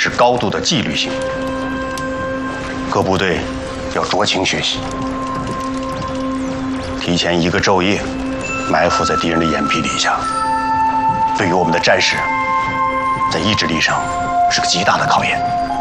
是高度的纪律性。各部队要酌情学习，提前1个昼夜埋伏在敌人的眼皮底下，对于我们的战士在意志力上是个极大的考验。